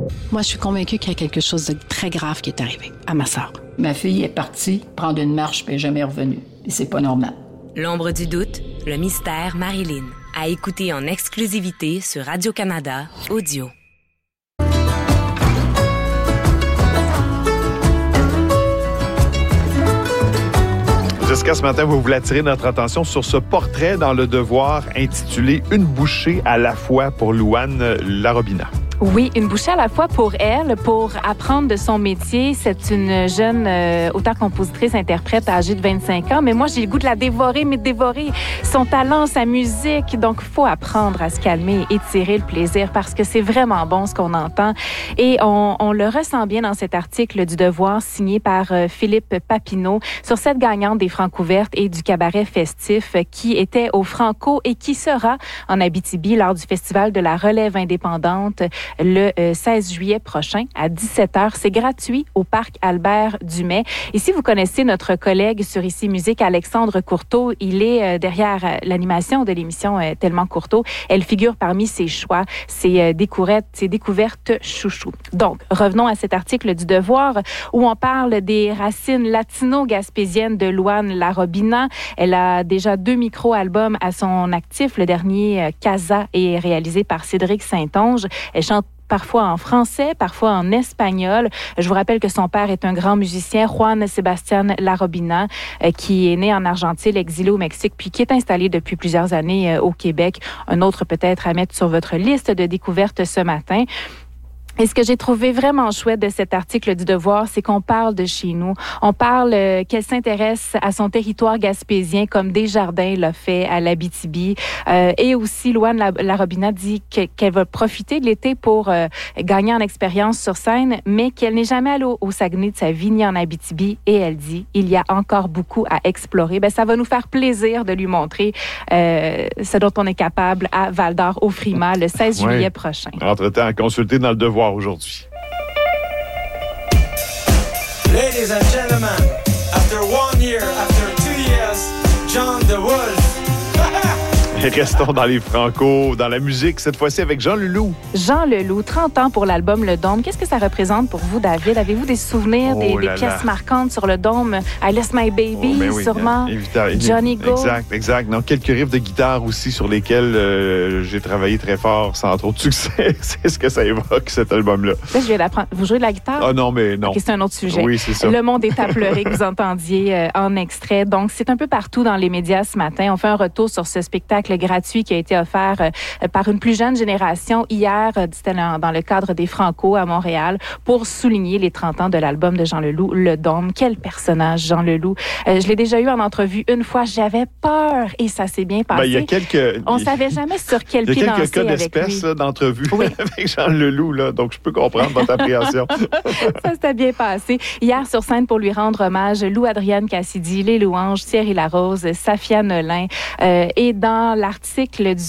Moi, je suis convaincue qu'il y a quelque chose de très grave qui est arrivé à ma sœur. Ma fille est partie prendre une marche puis elle n'est jamais revenue. Et c'est pas normal. L'ombre du doute, le mystère Marilyn. À écouter en exclusivité sur Radio-Canada Audio. Jessica, ce matin, vous voulez attirer notre attention sur ce portrait dans Le Devoir intitulé « Une bouchée à la fois » pour Louane Larobina. Oui, une bouchée à la fois pour elle, pour apprendre de son métier. C'est une jeune auteure-compositrice-interprète âgée de 25 ans, mais moi, j'ai le goût de la dévorer, mais de dévorer son talent, sa musique. Donc, il faut apprendre à se calmer et tirer le plaisir parce que c'est vraiment bon ce qu'on entend. Et on le ressent bien dans cet article du Devoir signé par Philippe Papineau sur cette gagnante des Francouvertes et du cabaret festif qui était au Franco et qui sera en Abitibi lors du Festival de la Relève indépendante le 16 juillet prochain à 17h. C'est gratuit au Parc Albert-Dumais. Et si vous connaissez notre collègue sur Ici Musique, Alexandre Courteau, il est derrière l'animation de l'émission Tellement Courteau. Elle figure parmi ses choix, ses découvertes chouchou. Donc, revenons à cet article du Devoir où on parle des racines latino-gaspésiennes de Louane Larobina. Elle a déjà 2 micro-albums à son actif. Le dernier, Casa, est réalisé par Cédric Saint-Onge. Elle chante parfois en français, parfois en espagnol. Je vous rappelle que son père est un grand musicien, Juan Sebastián Larobina, qui est né en Argentine, exilé au Mexique, puis qui est installé depuis plusieurs années au Québec. Un autre peut-être à mettre sur votre liste de découvertes ce matin. Et ce que j'ai trouvé vraiment chouette de cet article du Devoir, c'est qu'on parle de chez nous. On parle qu'elle s'intéresse à son territoire gaspésien comme Desjardins l'a fait à l'Abitibi. Et aussi, Louane Larobina dit qu'elle va profiter de l'été pour gagner en expérience sur scène, mais qu'elle n'est jamais allée au Saguenay de sa vie ni en Abitibi. Et elle dit, il y a encore beaucoup à explorer. Ben, ça va nous faire plaisir de lui montrer ce dont on est capable à Val-d'Or au Frima le 16 juillet prochain. Entre-temps, à consulter dans Le Devoir aujourd'hui. Ladies and gentlemen, after 1 year, after 2 years, John the Wolf. Et restons dans les Franco, dans la musique, cette fois-ci avec Jean Leloup. Jean Leloup, 30 ans pour l'album Le Dôme. Qu'est-ce que ça représente pour vous, David? Avez-vous des souvenirs, des pièces marquantes sur Le Dôme? I Lost My Baby, oui, sûrement. Johnny Go. Exact. Non, quelques riffs de guitare aussi sur lesquels j'ai travaillé très fort sans trop de succès. C'est ce que ça évoque, cet album-là. Là, je viens d'apprendre. Vous jouez de la guitare? Ah non, mais non. Okay, c'est un autre sujet. Oui, c'est ça. Le monde est à pleurer, que vous entendiez en extrait. Donc, c'est un peu partout dans les médias ce matin. On fait un retour sur ce spectacle gratuit qui a été offert par une plus jeune génération hier, c'était dans le cadre des Franco à Montréal, pour souligner les 30 ans de l'album de Jean Leloup, Le Dôme. Quel personnage, Jean Leloup. Je l'ai déjà eu en entrevue une fois. J'avais peur et ça s'est bien passé. Ben, il y a quelques... On savait jamais sur quel pied danser avec lui. Il y a quelques cas d'espèce d'entrevue avec Jean Leloup, là, donc je peux comprendre votre appréhension. Ça s'était bien passé. Hier, sur scène, pour lui rendre hommage, Lou-Adrienne Cassidy, Les Louanges, Thierry Larose, Safia Nolin. Et dans l'article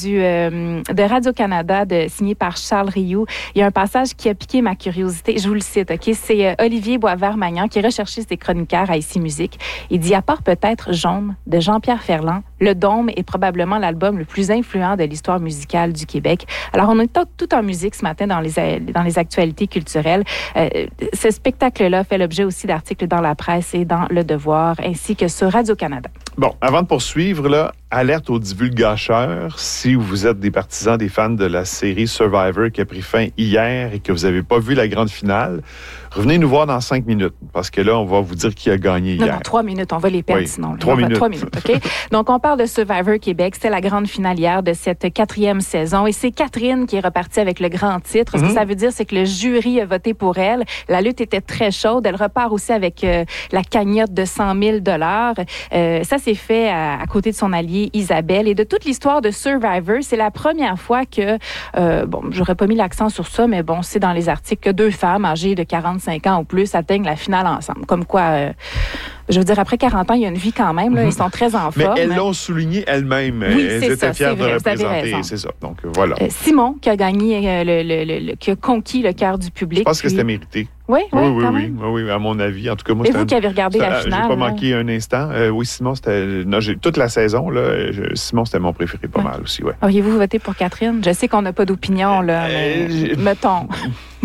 de Radio-Canada signé par Charles Rioux, il y a un passage qui a piqué ma curiosité. Je vous le cite, OK? C'est Olivier Boisvert-Magnan qui recherchait ses chroniqueurs à Ici Musique. Il dit, à part peut-être Jaune de Jean-Pierre Ferland, Le Dôme est probablement l'album le plus influent de l'histoire musicale du Québec. Alors, on est tout en musique ce matin dans les actualités culturelles. Ce spectacle-là fait l'objet aussi d'articles dans la presse et dans Le Devoir, ainsi que sur Radio-Canada. Bon, avant de poursuivre, là, alerte aux divulgateurs. Si vous êtes des partisans, des fans de la série Survivor qui a pris fin hier et que vous n'avez pas vu la grande finale, revenez nous voir dans 5 minutes parce que là, on va vous dire qui a gagné hier. Non, 3 minutes, on va les perdre sinon. 3 minutes. 3 minutes, OK? Donc, on parle de Survivor Québec. C'était la grande finale hier de cette 4e saison et c'est Catherine qui est repartie avec le grand titre. Ce que ça veut dire, c'est que le jury a voté pour elle. La lutte était très chaude. Elle repart aussi avec la cagnotte de 100 000 $. Ça s'est fait à côté de son allié Isabelle. Et de toute l'histoire de Survivor, c'est la première fois que, j'aurais pas mis l'accent sur ça, mais bon, c'est dans les articles que 2 femmes âgées de 45 ans ou plus atteignent la finale ensemble. Comme quoi, je veux dire, après 40 ans, il y a une vie quand même. Là, ils sont très en forme. Mais elles l'ont souligné elles-mêmes. Oui, elles étaient fières de représenter. C'est ça. Donc, voilà. Simon, qui a gagné, qui a conquis le cœur du public. Je pense que c'était mérité. Oui, quand même. Oui, à mon avis. En tout cas, moi, et vous qui avez regardé la finale. J'ai pas manqué un instant. Oui, Simon, c'était... Non, j'ai toute la saison, là. Simon, c'était mon préféré pas mal aussi, ouais. Auriez-vous voté pour Catherine? Je sais qu'on n'a pas d'opinion, là, mais mettons...